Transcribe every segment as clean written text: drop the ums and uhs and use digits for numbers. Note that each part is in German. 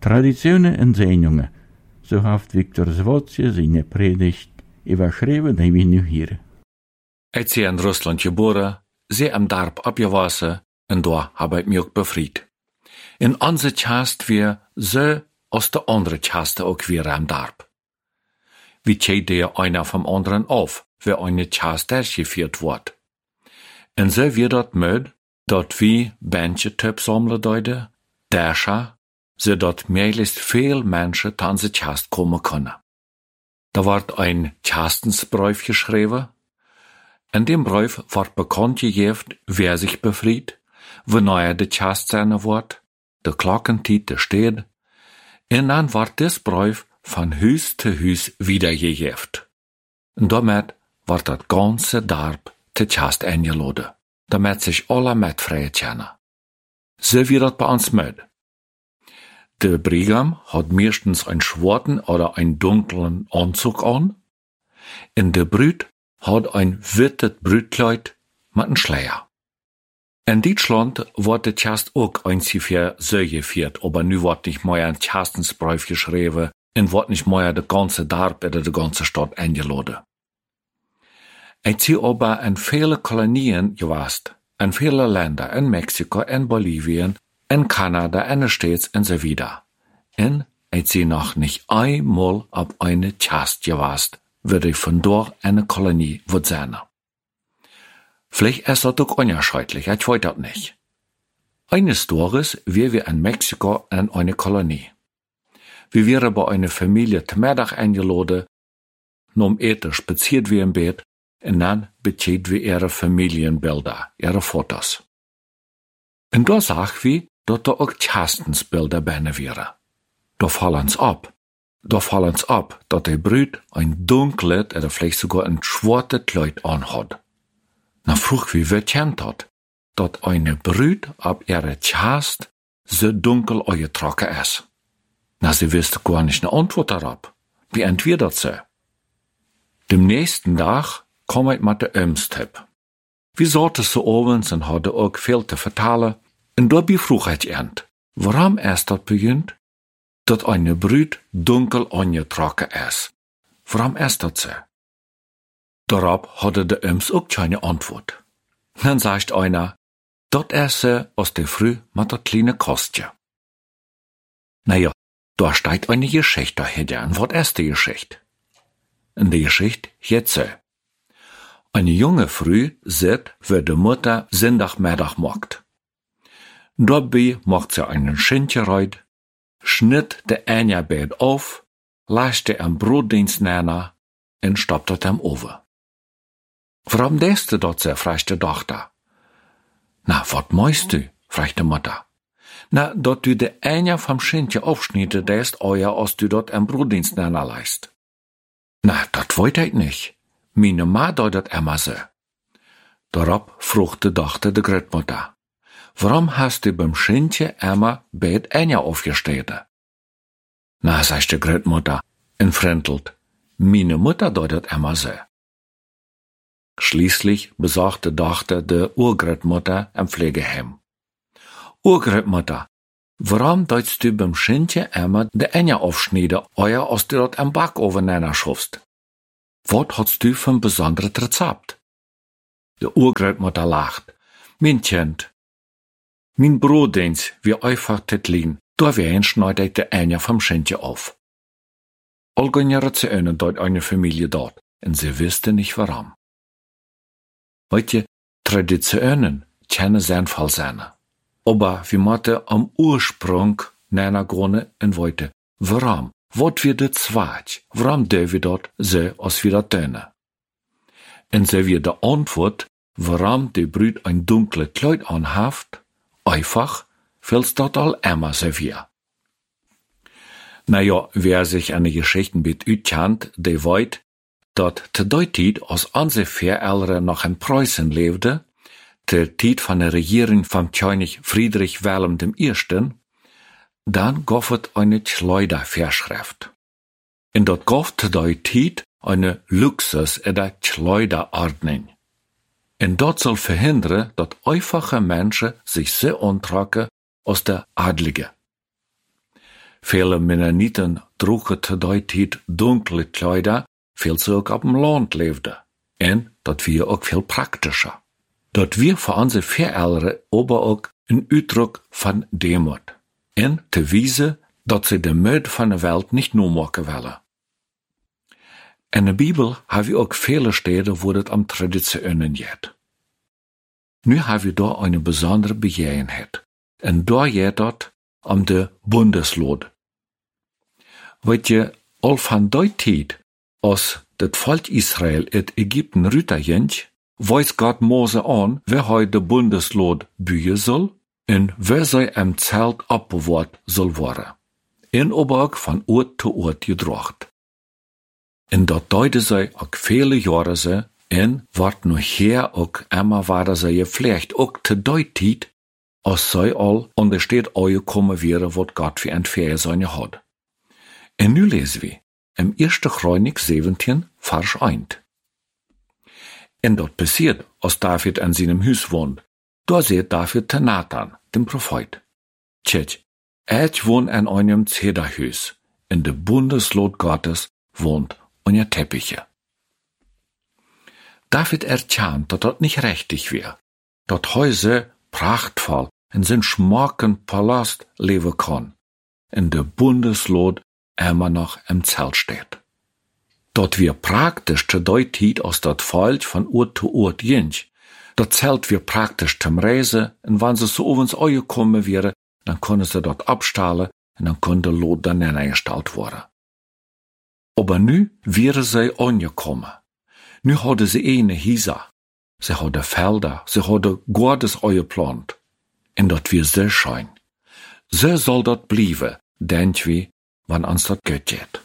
Traditionen en Segnungen, so hat Viktor Swotje seine Predigt überschrieben, die wir nu hier. Ik zie in Rusland geboren, ze am Darb abgewassen en daar heb ik me ook bevrijd. In onze chast weer zo als de andere chasten ook weer am Darb. Wie tjeet der einer vom anderen auf, wer eine chast geführt wordt. En zo weer dat möd, dat wie Bändje töp sammeln deuten, Dasha, zodat möglichst veel mensen tan ze chast komen kunnen. Da wordt ein Chastensbrief geschrieben. In dem Brief wird bekannt gegeben, wer sich befreit, wanneer de Chast sein wird, de Glockentiet de steht, en dann wird des Brief von Huis zu Huis wiedergegeben. Und damit wird das ganze Darb te Chast eingeladen, damit sich alle mitfreien können. So wie das bei uns mit. Der Brigam hat meistens einen schwarzen oder einen dunklen Anzug an, und der Brüd hat ein wittes Brüdkleid mit einem Schleier. In Deutschland wird der Chast auch einzig so geführt, aber nu wird nicht mehr ein Chastensbrief geschrieben und wird nicht mehr der ganze Darb oder die ganze Stadt eingeladen. Ich zie aber in viele Kolonien gewesen, in viele Länder, in Mexiko, in Bolivien, in Kanada, in den States und so weiter. Und ich zie noch nicht einmal auf eine Chast gewesen, würde ich von dort eine Kolonie wird sein. Vielleicht ist das auch unterschiedlich, ich weiß das nicht. Eines Tages wären wir in Mexiko in eine Kolonie. Wir wären bei einer Familie zum Mittag eingeladen, nom Eten spaziert wir im Bett, und dann beziehen wir ihre Familienbilder, ihre Fotos. Und da sagen wir, dass da auch Chastensbilder binnen wären. Da fallen uns ab, dass der Brüd ein dunkles oder vielleicht sogar ein schwarzes Kleid anhat. Na frug wie wer kennt dat, dat eine Brüd ab ihre Chast so dunkel angetragen ist. Na, sie wüsste gar nicht eine Antwort darauf. Wie entweder sie? Dem nächsten Tag kam ich mit der Ömstipp. Wir sorgten so abends und hadden auch viel zu vertellen, und dabei frug ich end, warum erst dat beginnt, dat eine Brüd dunkel angetragen ist. Warum ist dat so? Darauf hatte der Öms auch keine Antwort. Dann sagt einer, dat ist sie aus der Früh mit der kleinen Kostje. Naja, da steigt eine Geschichte dahinter. Und was ist die Geschichte? In der Geschichte jetzt so. Eine junge Früh sitzt, wo die Mutter Sonntagmittag macht. Dabei macht sie einen Schinkenreut, schnitt der Eierbeet auf, lasst am Brotdienst näher und stoppt das am Ofen. Warum denkst du dort so, fragt die Tochter. Na, wat meinst du, fragt die Mutter. Na, dort du de Eier vom Schinken aufschnitte, dest euer, als du dort am Brotdienst näher leist. Na, dat wollt ich nicht. Meine Ma dat immer so. Darauf frug die Tochter de Großmutter. Warum hast du beim Schinken immer beid Eier aufgestellt? Na, sagt die Großmutter, entfremdelt. Meine Mutter dat immer so. Schließlich besorgte Tochter der Urgroßmutter am Pflegeheim. Urgroßmutter, warum deutst du beim Schinken immer de Eier aufschneiden, euer als du dort am Backofen schaffst? Was hast du für ein besonderes Rezept? Der Urgroßmutter lacht. Mein Kind, mein Brotdienst, wie einfach Titlin, da wir schneide ich de Eier vom Schinken auf. All Generationen dort eine Familie dort, und sie wüsste nicht warum. Heute, Traditionen können sinnvoll sein. Aber wir müssen am Ursprung nachgründen und weiter. Warum? Was wird das zweit? Warum dürfen wir dort so, als wir das tun? Und so wird die Antwort, warum die Brüd ein dunkles Kleid anhaft, einfach, weil es dort all immer so wird. Naja, wer sich an die Geschichten mit kennt, der weiß, dat te die tijd als onze Vorälter noch in Preußen lebte, der Zeit von der Regierung von König Friedrich Wilhelm I., dann gab es eine Schleudervorschrift. In dat gab te die Zeit eine Luxus- oder Schleuderordnung. Und dat soll verhindern, dass einfache Menschen sich so antragen als der Adlige. Viele Mennoniten droegen te die tijd dunkle Kleider, veel ze ook op dem Land leefden. En dat weer ook veel praktischer. Dat weer voor onze Voorouderen aber ook een uitdruk van Demut. En te wijzen dat ze de muid van de wereld niet noemen willen. In de Bibel hebben we ook vele steden waar het om traditionen gaat. Nu hebben we daar een bijzondere begevenheid. En daar gaat het om de Bundeslod. Weet je, al van die tijd, als het volk Israël uit Egypten ruiterging, wees God Mose aan, waar hij de Bundeslod buien zal, en waar zij hem zelt opbewaard zal worden. En ook van oort tot oort gedracht. En dat duiden zij ook vele jaren ze, en wordt nog her ook immer waren zij gepflegt, ook te die tijd, als zij al ondersteed aangekomen wären, wat God voor een Verzijn had. En nu lezen we, im 1. Chronik 17, Vers 1. En dat passiert, als David in seinem huis woont. Da zegt David te Nathan, dem Prophet. Tjech, ich wohn in einem Zederhuis, in de Bundeslod Gottes wohnt unter Teppiche. David erkannt, dat dat nicht richtig wär, dat Häuser prachtvoll in zijn schmaken Palast leven kann, in de Bundeslod immer noch im Zelt steht. Dat wir praktisch te die tijd als dat Volk van Ort zu Ort ging. Dat Zelt wir praktisch zum Reisen, en wann sie so ovens angekommen wären, dann können sie dort abstahlen, en dann konnte Lot dann eingestellt worden. Aber nu wären sie angekommen. Nu hadden sie eine Hisa. Sie hadden Felder, sie hadden Gottes eingeplant. En dat wir so schön. So soll dat blijven, denk wir, wann uns dat gut geht.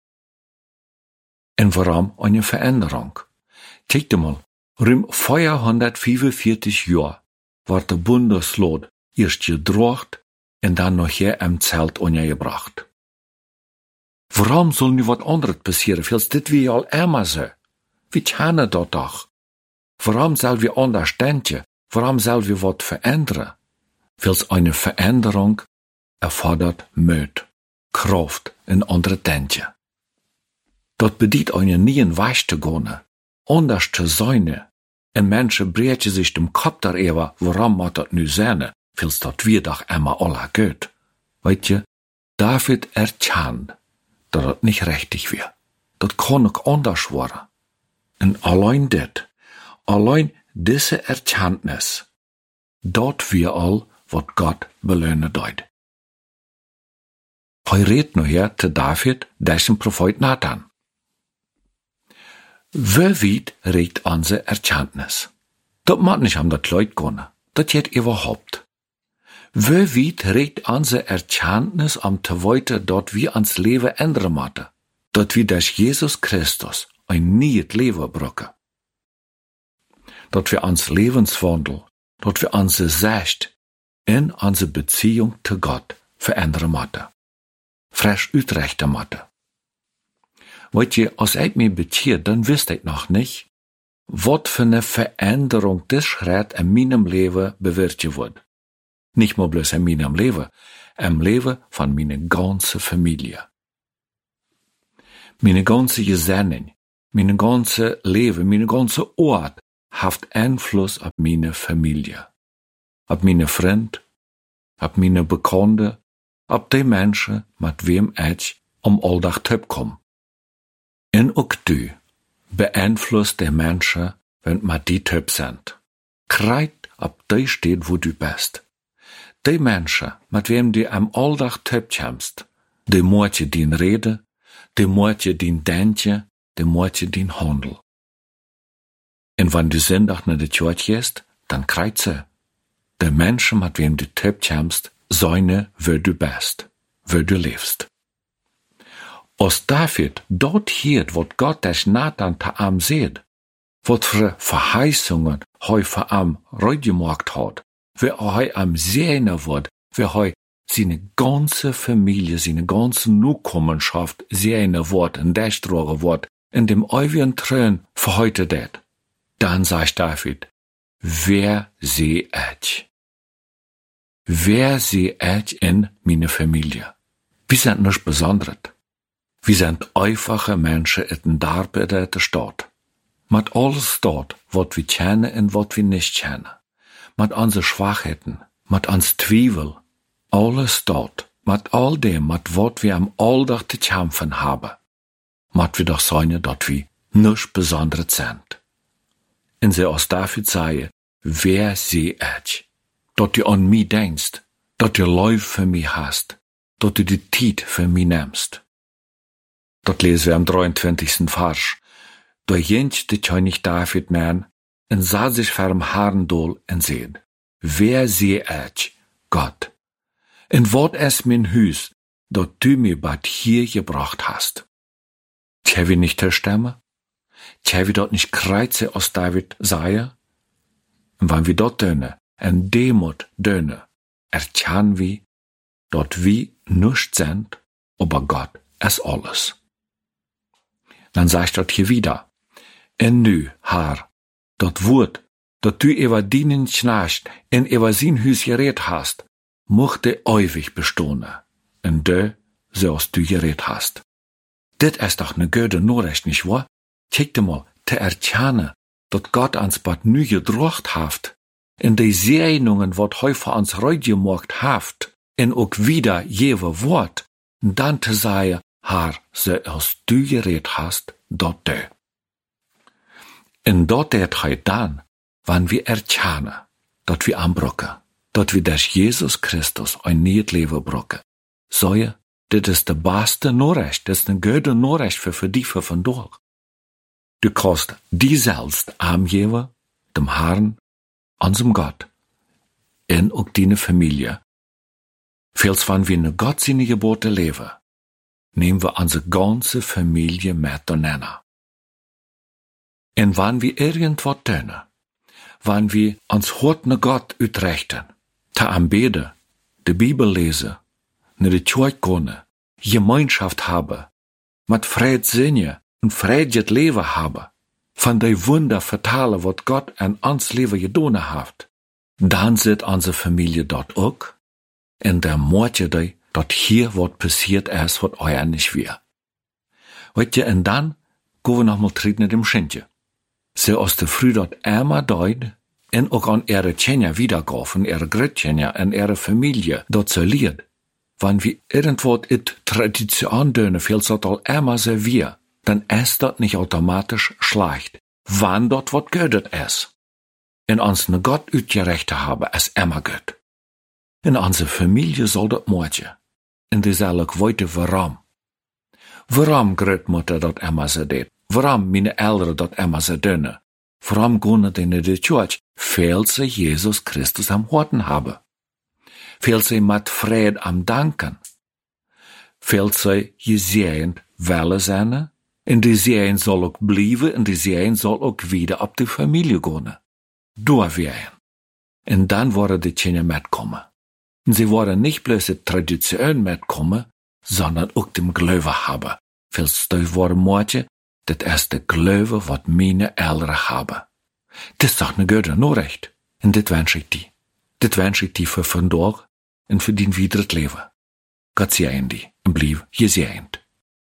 En warum eine Veränderung? Kijk mal, ruim 445 Jahre wordt de Bundeslod eerst gedroogd en dan nog hier im Zelt ondergebracht. Warum soll nu wat anderes passieren, als dit wie al immer so? Wie kennen dat doch? Warum soll wir anders denken? Warum soll wir wat verändern? Als eine Veränderung erfordert Mut, Kraft en andere denken. Dat bedient einen neuen Weg zu gehen, anders zu sein. En Menschen brechen sich dem Kopf darüber, warum man dat nu zijn, als dat wir doch immer alle gut. Weet je, David erkannt, dat het nicht richtig wär. Dat kann ook anders worden. En allein diese Erkenntnis, dat wir all, wat Gott belönen deut. Hij redt nu her te David, dessen Prophet Nathan. Wie weit reicht unsere Erkenntnis? Dat mag nicht om dat Leut kunnen, dat geht überhaupt. Wie weit reicht unsere Erkenntnis om te weten dat wir ons Leben ändern moeten, dat wir durch Jesus Christus ein neues Leben brücken. Dat wir uns Lebenswandel, dat wir unsere Sicht in unsere Beziehung zu Gott verändern moeten. Frisch uitrichten moeten. Weet je, als ik me bekeer, dann wist ik nog nicht, wat für eine Veränderung des Schritt in meinem Leben bewirken wird. Nicht nur bloß in meinem Leben, im Leben von meiner ganzen Familie. Meine ganze Gesinnung, meine ganze Leben, meine ganze Ort hat Einfluss auf meine Familie. Auf meine Freunde, auf meine Bekannte, auf die Menschen, mit wem ich Alldag komme. En ook du beeinflusst die Menschen, wenn mit die Typ sind. Kreit ab die steht, wo du bist. Die Menschen, mit wem du am Alldag Typ kommst, die moet je dien reden, die moet je dien denken, die moet je dien handel. En wenn du zondag naar de kerk gehst, dann kreit ze. Die Menschen, mit wem du Typ kommst, zijn wo du bist, wo du lebst. Als David dort hiert, wat Gott durch Nathan te am seht, wat für Verheißungen hij für am reingemacht hat, wie hij am sehnen wird, wie hij seine ganze Familie, seine ganze Nachkommenschaft sehnen wird und durchtragen wird, in dem ewigen Thron verheitet hat. Dann sagt David, wer sehe ich? Wer sehe ich in meine Familie? Wir sind nicht besonders. Wir sind einfache Menschen in den Dorp in der Stadt. Mit alles dort, was wir kennen und was wir nicht kennen. Mit unseren Schwachheiten, mit uns Zweifel. Alles dort, mit all dem, mit was wir am Alltag zu kämpfen haben. Mit wir doch sagen, dass wir nicht besonders sind. Und sie aus David sagen, wer sie ich, dass du an mich denkst, dass du Liebe für mich hast, dass du die Zeit für mich nimmst. Das lesen wir am 23. Vers. Da jent de König David man, en sah sich vorm Harndol en sehen, wer sie ich, Gott. En wat es mein Hüs, dat du mir bad hier gebracht hast. Tja, wie nicht der Stimme? Tja, wie dort nicht Kreuze aus David sei? Und wann wir dort döne, en Demut döne, erkennen wir, dort wir nicht sind, aber Gott es alles. Dann sag ich dort hier wieder, en nu, Herr, dat Wort, dat du über dienen schnarcht en über sein Hüs geredet hast, mochte ewig bestehen, en du, so's du geredet hast. Dit ist doch ne gute Nachricht, nicht wahr? Kijk dir mal, te erkennen, dat Gott ans bad nu gedrocht haft, en die Segnungen, wat heu für uns reut gemacht haft, en ook wieder jewe Wort, dann te sagen, Herr, so's du geredet hast, dat du. En dat deed hij dan, wanneer we erkennen, dat we aanbrokken, dat we durch Jesus Christus een nieuw leven brokken. Zo je, dit is de beste Nachricht, dit is een goede Nachricht voor die voor vandaag. Du kannst die selbst aangeven, dem Herrn, unserem Gott, en ook deine Familie. Veels wanneer we in Gott seine Gebote leven, nehmen wir unsere ganze Familie mit doneinander. En wann wir irgendwas tun, wann wir uns hart nach Gott uitrichten, te aanbeden, de Bibel lesen, naar de Kirche gehen, Gemeinschaft haben, mit Fried singen und friedjes Leben haben, von de Wunder vertellen, was Gott an ons Leben getan hat, dann sieht unsere Familie dort auch, en der morgen de, dat hier was passiert ist, was euer nicht wir. Weißt ihr, und dann gehen wir nochmal treten in dem Schindje. So aus der Früh dort einmal deut, en ook an ihre Kinder wiedergaufen, ihre Gretchen en ihre Familie dort serviert. Wann wir irgendwo it Tradition döne, fehlt dort all einmal serviert, dann ist dort nicht automatisch schlecht. Wann dort wat gödet es. In uns ne Gott utgerechte habe, es immer göt. In unsere Familie soll dort morgen. In dieselbe weite warum. Warum Grootmutter dort immer so deed? Waarom meine Eltern dat immer so dünne? Waarom gehen die in die Kirche? Weil sie Jesus Christus am Horten haben. Weil sie mit Frieden am Danken. Weil sie gesegnet wollen sein. Und die Segen soll auch bleiben und die Segen soll auch wieder auf die Familie gehen. Durchwehen. Und dann worden die Kinder mitkommen. Und sie worden nicht bloß die Tradition mitkommen, sondern auch dem Glauben haben. Weil sie worden morgen, dat is de Glaube, wat meine Eltern haben. Das ist doch ne gute Nachricht. Und dit wünsche ich dir. Dit wünsche ich dir für vandaag und für dein weiteres Leben. Gott segne die und blieb gesegnet.